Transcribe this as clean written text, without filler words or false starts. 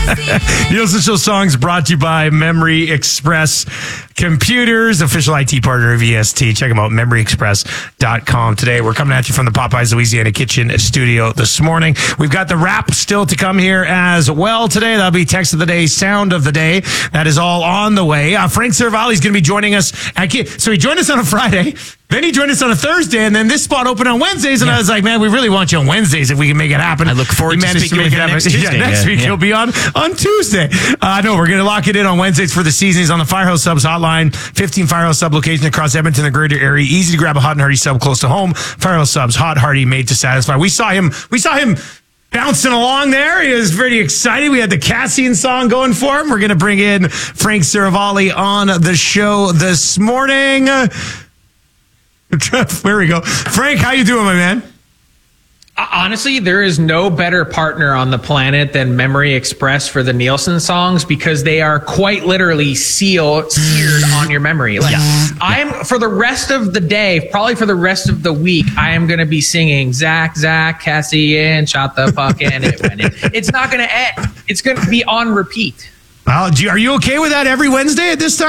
Nielsen Show songs brought to you by Memory Express Computers, official IT partner of EST. Check them out, memoryexpress.com. Today, we're coming at you from the Popeyes Louisiana Kitchen studio this morning. We've got the rap still to come here as well today. That'll be text of the day, sound of the day. That is all on the way. Frank Seravalli is going to be joining us. So he joined us on a Friday. Then he joined us on a Thursday, and then this spot opened on Wednesdays, and I was like, man, we really want you on Wednesdays if we can make it happen. I look forward to speaking with you next Tuesday. Next week he'll be on Tuesday. No, we're going to lock it in on Wednesdays for the season. He's on the Firehouse Subs hotline, 15 Firehouse Sub locations across Edmonton and the greater area. Easy to grab a hot and hearty sub close to home. Firehouse Subs, hot, hearty, made to satisfy. We saw him bouncing along there. He was pretty excited. We had the Cassian song going for him. We're going to bring in Frank Seravalli on the show this morning. There we go. Frank, how you doing, my man? Honestly, there is no better partner on the planet than Memory Express for the Nielsen songs, because they are quite literally seared on your memory. I'm, for the rest of the day, probably for the rest of the week, I am going to be singing Zach, Cassian, shot the puck, and it went in. It's not going to end. It's going to be on repeat. Are you okay with that every Wednesday at this time?